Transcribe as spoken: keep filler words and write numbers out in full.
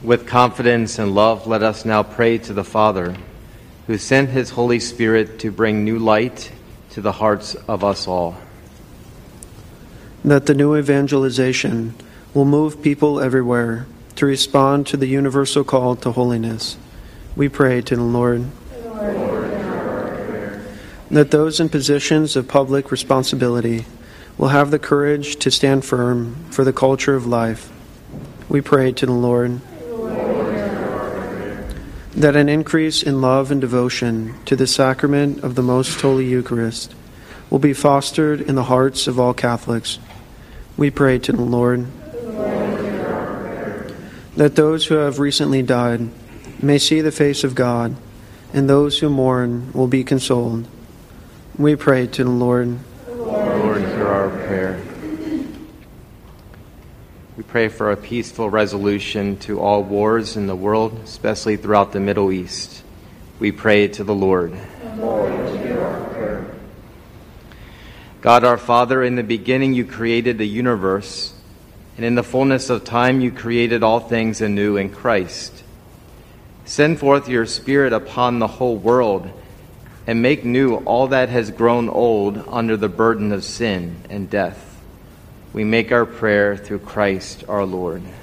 With confidence and love, let us now pray to the Father, who sent his Holy Spirit to bring new light to the hearts of us all. That the new evangelization will move people everywhere to respond to the universal call to holiness. We pray to the Lord. Lord, that those in positions of public responsibility will have the courage to stand firm for the culture of life. We pray to the Lord. That an increase in love and devotion to the sacrament of the Most Holy Eucharist will be fostered in the hearts of all Catholics. We pray to the Lord. That those who have recently died may see the face of God, and those who mourn will be consoled. We pray to the Lord. Lord, hear our prayer. We pray for a peaceful resolution to all wars in the world, especially throughout the Middle East. We pray to the Lord. Lord, hear our prayer. God our Father, in the beginning you created the universe, and in the fullness of time you created all things anew in Christ. Send forth your Spirit upon the whole world, and make new all that has grown old under the burden of sin and death. We make our prayer through Christ our Lord.